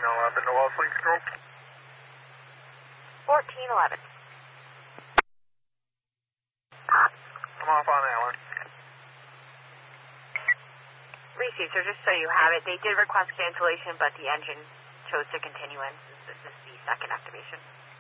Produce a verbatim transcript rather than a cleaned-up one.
eleven to all fleet control. fourteen eleven. I'm off on that one. Receive, sir, just so you have it, they did request cancellation, but the engine chose to continue in. This is the second activation.